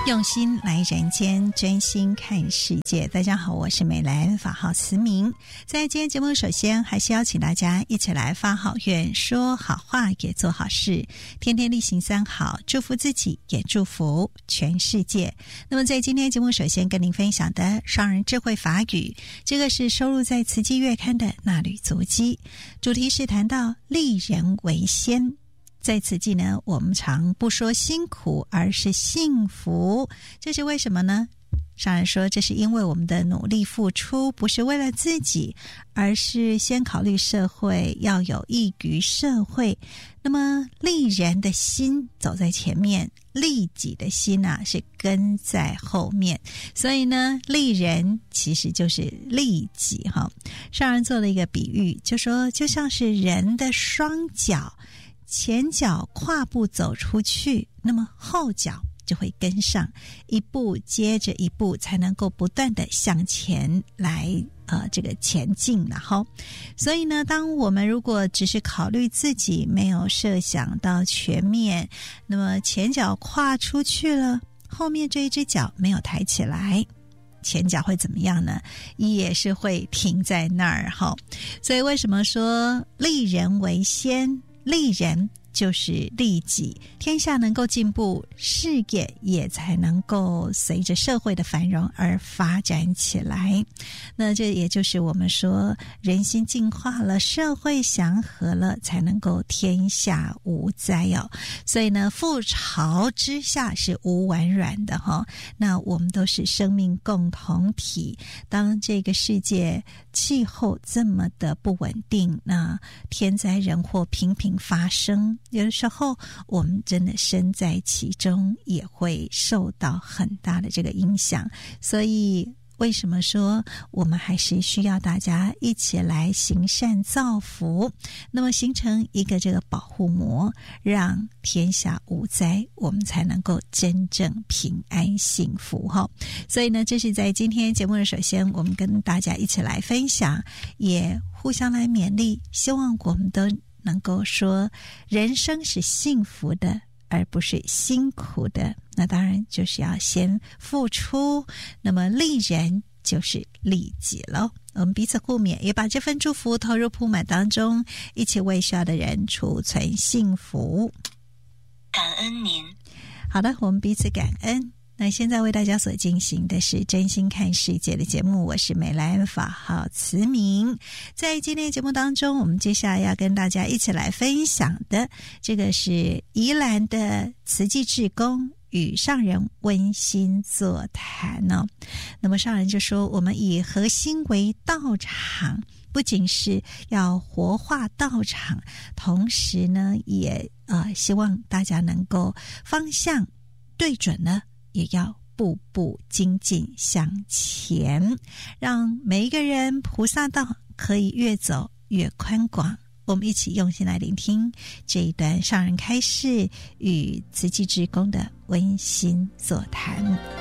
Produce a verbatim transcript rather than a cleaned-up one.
用心来人间，真心看世界。大家好，我是美兰，法号慈明。在今天节目，首先还是邀请大家一起来发好愿，说好话，也做好事，天天例行三好，祝福自己，也祝福全世界。那么在今天节目，首先跟您分享的商人智慧法语，这个是收录在慈济月刊的那履足迹，主题是谈到立人为先。在此际呢，我们常不说辛苦，而是幸福，这是为什么呢？上人说，这是因为我们的努力付出不是为了自己，而是先考虑社会，要有益于社会。那么利人的心走在前面，利己的心啊是跟在后面，所以呢，利人其实就是利己哈。上人做了一个比喻，就说就像是人的双脚，前脚跨步走出去，那么后脚就会跟上，一步接着一步，才能够不断的向前来呃这个前进。然后所以呢，当我们如果只是考虑自己，没有设想到全面，那么前脚跨出去了，后面这一只脚没有抬起来，前脚会怎么样呢？也是会停在那儿哈。所以为什么说立人为先？利人就是利己，天下能够进步，事业也才能够随着社会的繁荣而发展起来。那这也就是我们说人心净化了，社会祥和了，才能够天下无灾哦。所以呢，覆巢之下是无完卵的哈。那我们都是生命共同体，当这个世界气候这么的不稳定，那天灾人祸频频发生，有的时候我们真的身在其中，也会受到很大的这个影响。所以为什么说我们还是需要大家一起来行善造福，那么形成一个这个保护膜，让天下无灾，我们才能够真正平安幸福哈。所以呢，这是在今天节目的首先我们跟大家一起来分享，也互相来勉励，希望我们都能够说人生是幸福的，而不是辛苦的。那当然就是要先付出，那么利人就是利己了。我们彼此互勉，也把这份祝福投入铺满当中，一起为需要的人储存幸福。 感恩您。 好的，我们彼此感恩。那现在为大家所进行的是真心看世界的节目，我是美兰，法号慈明。在今天的节目当中，我们接下来要跟大家一起来分享的，这个是宜兰的慈济志工与上人温馨座谈哦。那么上人就说，我们以核心为道场，不仅是要活化道场，同时呢，也呃希望大家能够方向对准呢，也要步步精进向前，让每一个人菩萨道可以越走越宽广。我们一起用心来聆听这一段上人开示与慈济志工的温馨座谈。